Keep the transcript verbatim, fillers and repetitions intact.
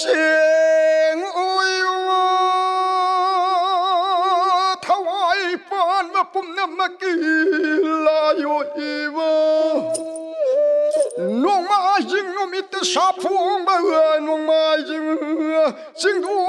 เสียงโอยถวายปานมาปุ่มน้ำมากีลาโยอีวะน้องมายิงน้องมิตรสาพวงบ่เออน้องมายิงสิงดู